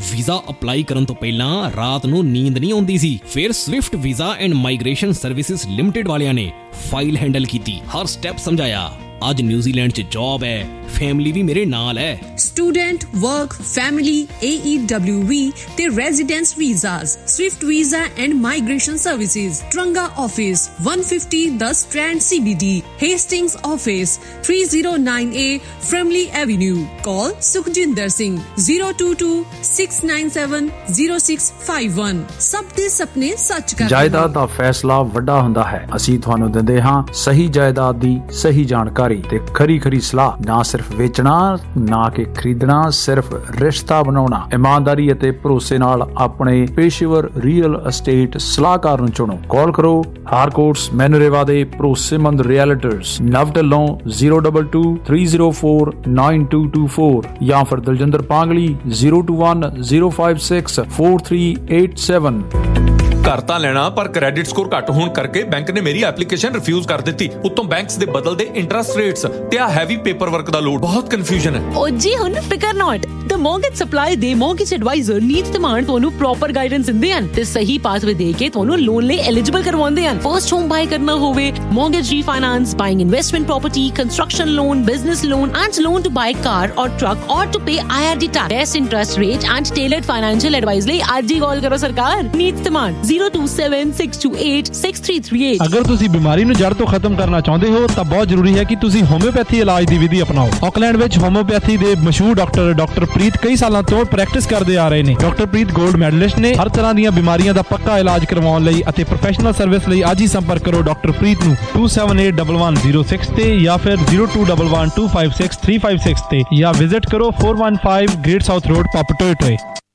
Visa apply ਕਰਨ ਤੋਂ ਪਹਿਲਾਂ ਰਾਤ ਨੂੰ ਨੀਂਦ ਨਹੀਂ ਆਉਂਦੀ ਸੀ। ਫਿਰ Swift visa and migration services limited ਵਾਲਿਆਂ ਨੇ ਫਾਈਲ ਹੈਂਡਲ ਕੀਤੀ, ਹਰ ਸਟੈਪ ਸਮਝਾਇਆ। ਅੱਜ ਨਿਊਜ਼ੀਲੈਂਡ 'ਚ ਜੌਬ ਹੈ, ਫੈਮਿਲੀ ਵੀ ਮੇਰੇ ਨਾਲ ਹੈ। ਸਟੂਡੈਂਟ, ਵਰਕ, ਫੈਮਿਲੀ, AEWV ਤੇ residence visas, Swift visa and migration services, Taranga office 150 10 strand CBD, Hastings office 309A ਫਰਮਲੀ avenue. ਕਾਲ ਸੁਖਜਿੰਦਰ ਸਿੰਘ 022-697-0651। ਸਭ ਦੇ ਸੁਪਨੇ ਸੱਚ ਕਰ। ਜਾਇਦਾਦ ਦਾ ਫੈਸਲਾ ਵੱਡਾ ਹੁੰਦਾ ਹੈ। ਅਸੀਂ ਤੁਹਾਨੂੰ ਦਿੰਦੇ ਹਾਂ ਸਹੀ ਜਾਇਦਾਦ ਦੀ ਸਹੀ ਜਾਣਕਾਰੀ ਤੇ ਖਰੀ ਸਲਾਹ। ਨਾ ਸਿਰਫ ਵੇਚਣਾ, ਨਾ ਕਿ ਖਰੀਦਣਾ, ਸਿਰਫ ਰਿਸ਼ਤਾ ਬਣਾਉਣਾ। ਇਮਾਨਦਾਰੀ ਅਤੇ ਭਰੋਸੇ ਨਾਲ ਆਪਣੇ ਪੇਸ਼ੇਵਰ ਰੀਅਲ ਅਸਟੇਟ ਸਲਾਹਕਾਰ ਨੂੰ ਚੁਣੋ। ਕਾਲ ਕਰੋ ਹਾਰਕੋਰਟਸ ਮੈਨੂਰੇਵਾ ਦੇ ਭਰੋਸੇਮੰਦ ਰੀਅਲਟਰਸ ਨਵ ਢਿੱਲੋਂ 022-304-9224 ਜਾਂ ਫਿਰ ਦਲਜਿੰਦਰ ਪਾਂਗਲੀ 021-056-4387। ਘਰ ਤਾਂ ਲੈਣਾ ਪਰ ਕ੍ਰੈਡਿਟ ਸਕੋਰ ਘੱਟ ਹੋਣ ਕਰਕੇ ਬੈਂਕ ਨੇ ਮੇਰੀ ਐਪਲੀਕੇਸ਼ਨ ਰਿਫਿਊਜ਼ ਕਰ ਦਿੱਤੀ। ਉੱਤੋਂ ਬੈਂਕਸ ਦੇ ਬਦਲਦੇ ਇੰਟਰਸਟ ਰੇਟਸ ਤੇ ਆ ਹੈਵੀ ਪੇਪਰ ਵਰਕ ਦਾ ਲੋਡ, ਬਹੁਤ ਕਨਫਿਊਜ਼ਨ ਹੈ। ਓ ਜੀ ਹੁਣ ਫਿਕਰ ਨਾਟ, ਦ ਮੌਰਗੇਜ ਸਪਲਾਈ ਦੇ ਮੌਰਗੇਜ ਐਡਵਾਈਜ਼ਰ ਨੀਤ ਧਮਾਨ ਤੁਹਾਨੂੰ ਪ੍ਰੋਪਰ ਗਾਈਡੈਂਸ ਦਿੰਦੇ ਹਨ ਤੇ ਸਹੀ ਪਾਥਵੇ ਦੇ ਕੇ ਤੁਹਾਨੂੰ ਲੋਨ ਲਈ ਐਲੀਜੀਬਲ ਕਰਵਾਉਂਦੇ ਹਨ। ਫਰਸਟ ਹੋਮ ਬਾਈ ਕਰਨਾ ਹੋਵੇ, mortgage refinance, buying investment property, construction loan, business loan and loan to buy car or truck or to pay IRD tax, best interest rate and tailored financial advice ਲਈ ਅੱਜ ਹੀ ਕਾਲ ਕਰੋ ਸਰਕਾਰ। ਨੀਤ ਧਮਾਨ 027-628-6338। ਅਗਰ ਤੁਸੀਂ ਬਿਮਾਰੀ ਨੂੰ ਜੜ ਤੋਂ ਖਤਮ ਕਰਨਾ ਚਾਹੁੰਦੇ ਹੋ ਤਾਂ ਬਹੁਤ ਜ਼ਰੂਰੀ ਹੈ ਕਿ ਤੁਸੀਂ ਹੋਮਿਓਪੈਥੀ ਇਲਾਜ ਦੀ ਵਿਧੀ ਅਪਣਾਓ। ਆਕਲੈਂਡ ਵਿੱਚ ਹੋਮਿਓਪੈਥੀ ਦੇ ਮਸ਼ਹੂਰ ਡਾਕਟਰ ਪ੍ਰੀਤ ਕਈ ਸਾਲਾਂ ਤੋਂ ਪ੍ਰੈਕਟਿਸ ਕਰਦੇ ਆ ਰਹੇ ਨੇ। ਡਾਕਟਰ ਪ੍ਰੀਤ 골ਡ ਮੈਡਲਿਸਟ ਨੇ। ਹਰ ਤਰ੍ਹਾਂ ਦੀਆਂ ਬਿਮਾਰੀਆਂ ਦਾ ਪੱਕਾ ਇਲਾਜ ਕਰਵਾਉਣ ਲਈ ਅਤੇ ਪ੍ਰੋਫੈਸ਼ਨਲ ਸਰਵਿਸ ਲਈ ਅੱਜ ਹੀ ਸੰਪਰਕ ਕਰੋ ਡਾਕਟਰ ਪ੍ਰੀਤ ਨੂੰ 27811106 ਤੇ ਜਾਂ ਫਿਰ 0211256356 ਤੇ ਜਾਂ ਵਿਜ਼ਿਟ ਕਰੋ 415 ਗ੍ਰੇਟ ਸਾਊਥ ਰੋਡ, ਪਾਪਟੋਏ।